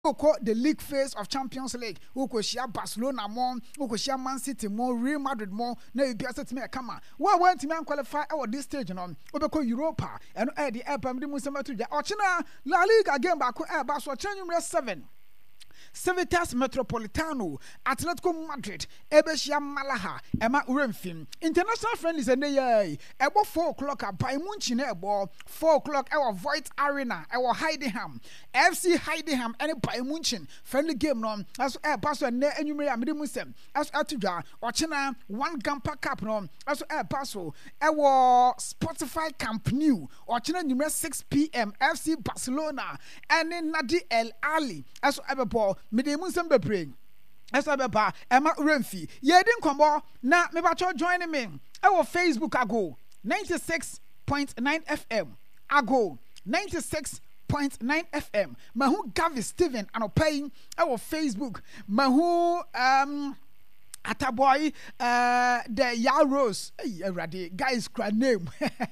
Oko the league phase of Champions League. Oko shia Barcelona more, oko shia Man City more, Real Madrid more. Na you be asset me come on. Why went me qualify at this stage no? Obeko Europa and the Epam di Musama to ja. Ochina La Liga game back Airbus or Channel 7. Civitas Metropolitano, Atletico Madrid, Ebeshia Malaha, Emma Uremfin. International friendlies and they about 4 o'clock at Baymunch Nebo, 4 o'clock our Voigt Arena, our Heidenham, FC Heidenham, and Baymunch friendly game non as a pass and enumerate Musem, as Atuja, Ochina, 1 Gampa Cup non, as a passo, our Spotify Camp Nou, Ochina number 6 p.m. FC Barcelona, and then Nadi El Ali, as ever ball. Mede musem be praying esa be ba ema remfi ye din komo na me ba cho join me e wo Facebook ago 96.9 FM ago 96.9 FM mahu Gavi Steven anopai e wo Facebook mahu Ataboy the Yaros everybody guys cry name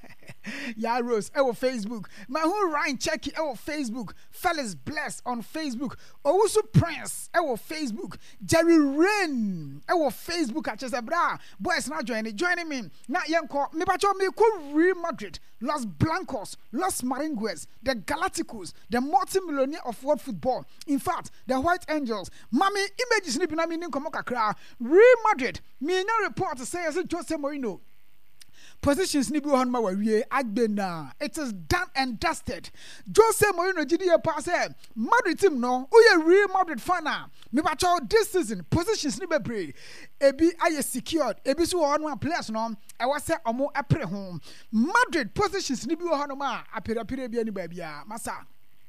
Yaros our Facebook Mahu Ryan Checky our Facebook Fellas Bless on Facebook Owusu Prince our Facebook Jerry Rain our Facebook Achesabra boys now joining me na yenko me bacho me ko Real Madrid Los Blancos Los Maringues the Galacticos the multi-millionaire of world football in fact the White Angels mami images ni binami ni komo kakra Real Madrid me na report say as Jose Mourinho positions ni bi won ma wawie agbena it is done and dusted Jose Mourinho GDA pass Madrid team no uye Real Madrid fan me ba cho this season positions ni bebre ebi aye secured ebi so one players no e was say omo epre ho Madrid positions ni bi won ma apere bi ani ba bia masa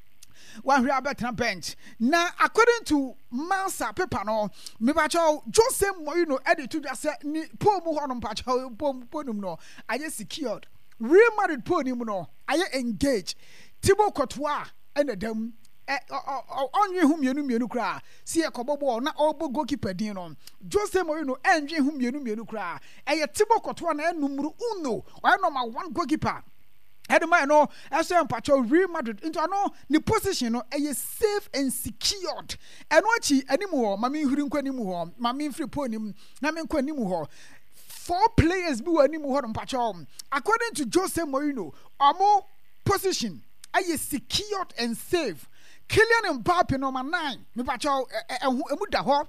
one real better bench. Now, according to Mansa paper, no, me bacho Jose Mourinho edit to just say ni po mu honum bacho po no. I just secured Real Madrid po ni no. I engage Thibaut Courtois and them. Onye hu mienu kra si ekobobo na obo goalkeeper din no Jose Mourinho enje hu mienu kra eye Thibaut Courtois na numero 1 or number 1 goalkeeper. Edema no as pacho Real Madrid into no the position no a safe and secured and wachi anymore mami huri nkwa nimu ho mami free po nim na me nkwa nimu ho 4 players bi wani mu ho pacho according to Jose Mourinho omo position a secured and safe Kylian Mbappe number 9 me pacho emu da ho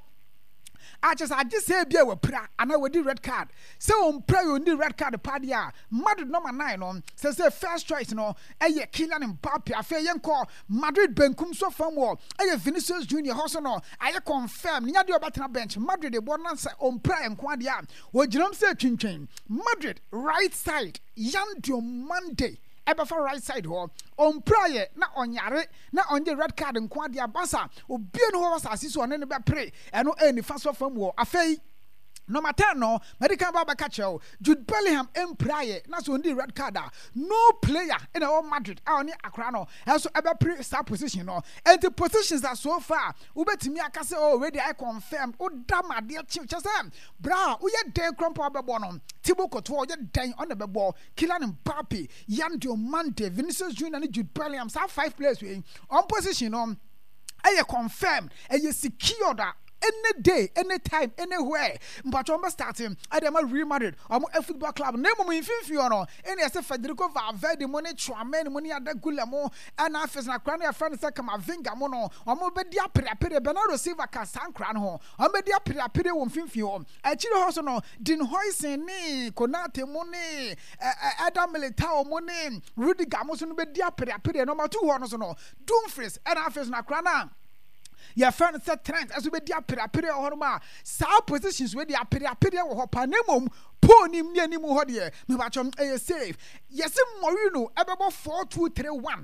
I just say be a pra and I would do red card. So on pray on the red card party. Madrid number 9 on says first choice no. Aye Kylian Mbappe. I feel call Madrid benkum so from war. Aye Vinicius Junior Hosono. Aye confirm. Nya do about bench. Madrid the one answer on pray and kwadia. Wo jinam say chin. Madrid right side. Yandio Monday. Eba for right side ho on prayer na onyare na onye red card nkwa dia basa obi no ho wasase so ne be pray eno eni faso fam wo afei number 10 no medical baba catcher Jude Bellingham in prayer na so ndi red card no player in all Madrid oni akra no also ebe pre star position no and the positions are so far ubetimi akase already I confirm o damade chese bra wo ye den krompo abebo no Thibaut Courtois ye den on the bebo Kylian Mbappe Yandio Mante Vinicius Junior and Jude Bellingham have 5 players we on position no I confirmed and you secured any day, anytime, anywhere. But I'm starting. I am a Real Madrid. I'm a football club. Name me in FIFA. Any as Federico Valverde, money, Tramen, money at the Gulamo, and I face na crown. Your friends say come a vinga mono. I'm a bedia pere. Bernardo Silva can stand crown home. I'm a bedia pere on FIFA. I chill house no. Din Hoysen ni Konate money. Adam Militao money. Rudy Gamos no bedia pere. Number 2 honors no. Dumfries and I face na crown. Your friend said Trent as we be dia pere horma sa positions we dia pere wo panemom po nim ni anim ho de me ba chom safe yes Mourinho ebebo 4-2-3-1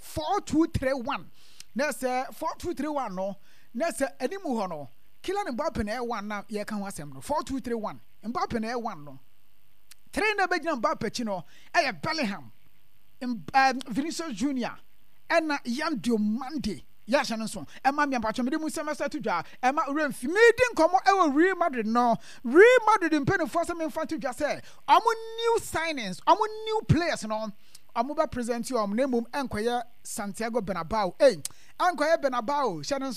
4-2-3-1 na say 4-2-3-1 no na say anim ho no Kylian Mbappe na 1 na ye kan wasem no 4-2-3-1 Mbappe na 1 no 3 na be gina Mbappe chi no Bellingham Vinicius Junior and Yandio Mande Yes, and so. Emma, me about me mu semester to ja. Emma remfi me din komo e Real Madrid no. Real Madrid in pen for some infant to just say. New signings, new players no. amoba present you name enkoye Santiago Bernabeu. Enkoye Bernabeu.